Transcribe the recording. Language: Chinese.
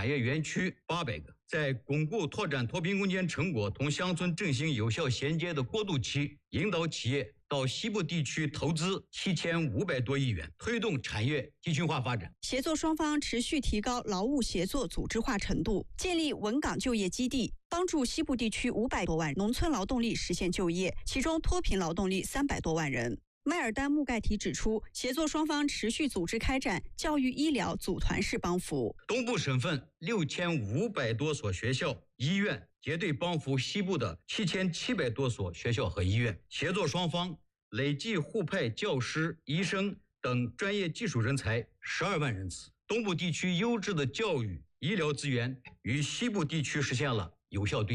产业园区800个，在巩固拓展脱贫攻坚成果同乡村振兴有效衔接的过渡期，引导企业到西部地区投资7500多亿元，推动产业集群化发展。 协作双方持续提高劳务协作组织化程度，建立稳岗就业基地，帮助西部地区500多万农村劳动力实现就业，其中脱贫劳动力300多万人。迈尔丹穆盖提指出，协作双方持续组织开展教育医疗组团式帮扶。 东部省份6500多所学校、医院结对帮扶西部的7700多所学校和医院，协作双方累计互派教师、医生等专业技术人才12万人次。东部地区优质的教育、医疗资源与西部地区实现了有效对接。